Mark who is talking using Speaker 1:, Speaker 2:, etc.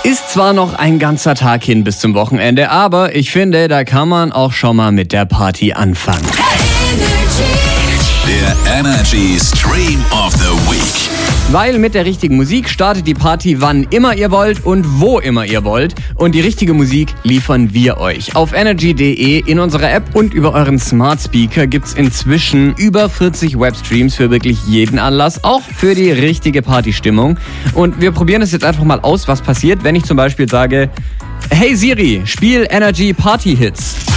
Speaker 1: Ist zwar noch ein ganzer Tag hin bis zum Wochenende, aber ich finde, da kann man auch schon mal mit der Party anfangen.
Speaker 2: Der Energy Stream of the Week.
Speaker 1: Weil mit der richtigen Musik startet die Party wann immer ihr wollt und wo immer ihr wollt. Und die richtige Musik liefern wir euch. Auf energy.de, in unserer App und über euren Smart Speaker gibt's inzwischen über 40 Webstreams für wirklich jeden Anlass, auch für die richtige Partystimmung. Und wir probieren es jetzt einfach mal aus, was passiert, wenn ich zum Beispiel sage: Hey Siri, spiel Energy Party Hits.